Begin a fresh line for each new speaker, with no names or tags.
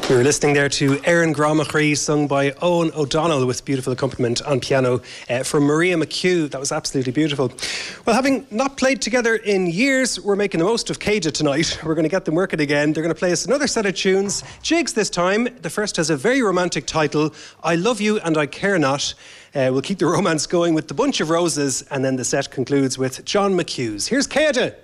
We were listening there to Erin Gramachry, sung by Owen O'Donnell, with beautiful accompaniment on piano from Maria McHugh. That was absolutely beautiful. Well, having not played together in years, we're making the most of Céide tonight. We're going to get them working again. They're going to play us another set of tunes. Jigs this time. The first has a very romantic title, I Love You and I Care Not. We'll keep the romance going with The Bunch of Roses, and then the set concludes with John McHugh's. Here's Céide.